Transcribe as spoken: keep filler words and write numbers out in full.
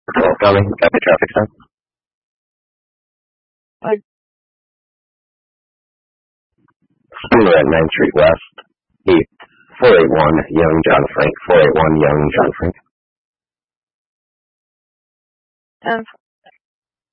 Patrol coming. Got the traffic stop. Hi. Spooner at ninth Street West. Heat. four eight one Young John Frank. four eight one Young John Frank. ten